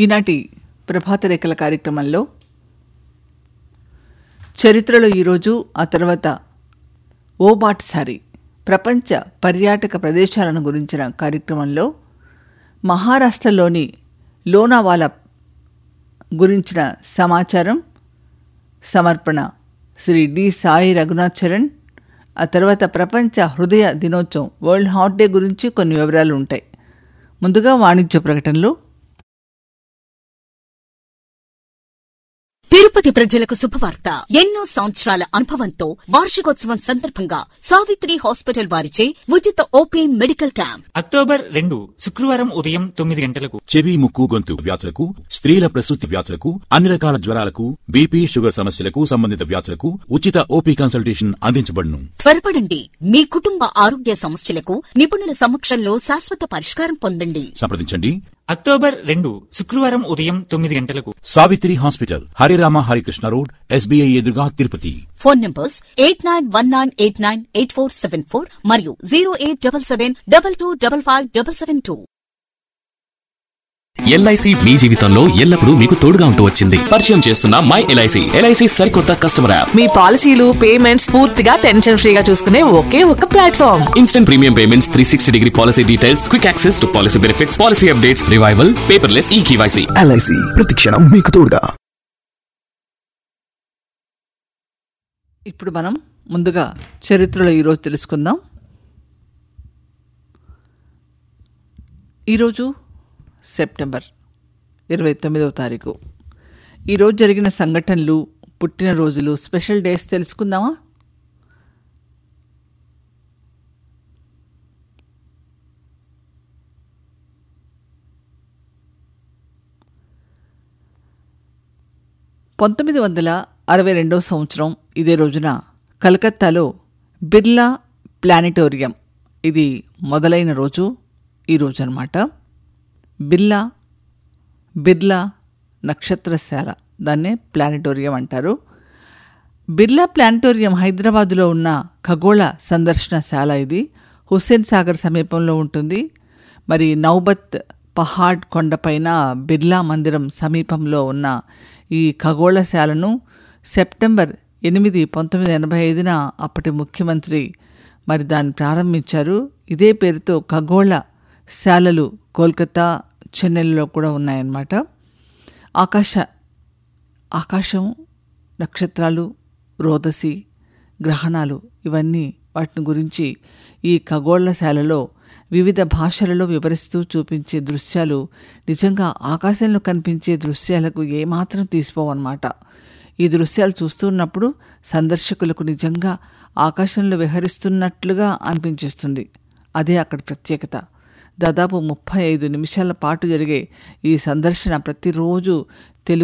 ఈనాటి ప్రభాత రేఖల కార్యక్రమంలో చరిత్రలో ఈరోజు, ఆ తర్వాత ఓబాట్సారి ప్రపంచ పర్యాటక ప్రదేశాలను గురించిన కార్యక్రమంలో మహారాష్ట్రలోని లోనావాలా గురించిన సమాచారం, సమర్పణ శ్రీ డి సాయి రఘునాథ్ చరణ్. ఆ తర్వాత ప్రపంచ హృదయ దినోత్సవం, వరల్డ్ హార్ట్ డే గురించి కొన్ని వివరాలు ఉంటాయి. ముందుగా వాణిజ్య ప్రకటనలు. తిరుపతి ప్రజలకు శుభవార్త. ఎన్నో సంవత్సరాల అనుభవంతో వార్షికోత్సవం సందర్భంగా సావిత్రి హాస్పిటల్ వారిచే ఉచిత ఓపీ మెడికల్ క్యాంప్ అక్టోబర్ 2 శుక్రవారం ఉదయం 9 గంటలకు. చెవి, ముక్కు, గొంతు వ్యాధులకు, స్త్రీల ప్రసూతి వ్యాధులకు, అన్ని రకాల జ్వరాలకు, బీపీ, షుగర్ సమస్యలకు, సంబంధిత వ్యాధులకు ఉచిత ఓపీ కన్సల్టేషన్ అందించబడును. త్వరపడండి. మీ కుటుంబ ఆరోగ్య సమస్యలకు నిపుణుల సమక్షంలో శాశ్వత పరిష్కారం పొందండి. సంప్రదించండి. అక్టోబర్ 2 శుక్రవారం ఉదయం 9 గంటలకు. Savitri hospital, Harirama Harikrishna road, SBI ఎదురుగా, తిరుపతి. ఫోన్ నంబర్స్ 8919898474 మరియు 087722557772. ఎల్ఐసి మీ జీవితంలో ఎల్లప్పుడూ మీకు తోడుగా ఉంటూ వచ్చింది. పరిచయం చేస్తున్న మై ఎల్ఐసి. ఎల్ఐసి సరికొత్త కస్టమర్ యాప్. మీ పాలసీలు, పేమెంట్స్ పూర్తిగా టెన్షన్ ఫ్రీగా చూసుకునే ఒకే ఒక platform. Instant premium payments, 360 degree policy details, quick access to policy benefits, policy updates, revival, paperless eKYC. LIC ప్రతిక్షణం మీకు తోడుగా. ఇప్పుడు మనం ముందుగా చరిత్రలో ఈరోజు తెలుసుకుందాం. ఈరోజు సెప్టెంబర్ 29వ తారీఖు. ఈరోజు జరిగిన సంఘటనలు, పుట్టినరోజులు, స్పెషల్ డేస్ తెలుసుకుందామా? సంవత్సరం ఇదే రోజున కలకత్తాలో బిర్లా ప్లానిటోరియం ఇది మొదలైన రోజు ఈ రోజు అన్నమాట. బిర్లా నక్షత్రశాల, దాన్నే ప్లానిటోరియం అంటారు. బిర్లా ప్లానిటోరియం హైదరాబాదులో ఉన్న ఖగోళ సందర్శనశాల. ఇది హుస్సేన్ సాగర్ సమీపంలో ఉంటుంది. మరి నౌబత్ పహాడ్ కొండపైన బిర్లా మందిరం సమీపంలో ఉన్న ఈ ఖగోళశాలను సెప్టెంబర్ 8, 1985న అప్పటి ముఖ్యమంత్రి మరి దాన్ని ప్రారంభించారు. ఇదే పేరుతో ఖగోళ శాలలు కోల్కతా, చెన్నైలో కూడా ఉన్నాయన్నమాట. ఆకాశం, నక్షత్రాలు, రోదసి, గ్రహణాలు, ఇవన్నీ వాటిని గురించి ఈ ఖగోళశాలలో వివిధ భాషలలో వివరిస్తూ చూపించే దృశ్యాలు నిజంగా ఆకాశంలో కనిపించే దృశ్యాలకు ఏమాత్రం తీసిపోవన్నమాట. ఈ దృశ్యాలు చూస్తున్నప్పుడు సందర్శకులకు నిజంగా ఆకాశంలో విహరిస్తున్నట్లుగా అనిపించేస్తుంది. అదే అక్కడ ప్రత్యేకత. దాదాపు 35 నిమిషాల పాటు జరిగే ఈ సందర్శన ప్రతిరోజు